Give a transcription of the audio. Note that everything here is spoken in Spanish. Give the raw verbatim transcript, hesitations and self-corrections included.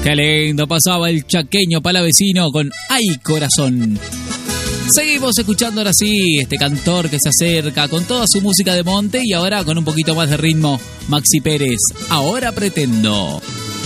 Qué lindo pasaba el chaqueño palavecino con Ay Corazón. Seguimos escuchando ahora sí este cantor que se acerca con toda su música de monte y ahora con un poquito más de ritmo. Maxi Pérez, Ahora Pretendo.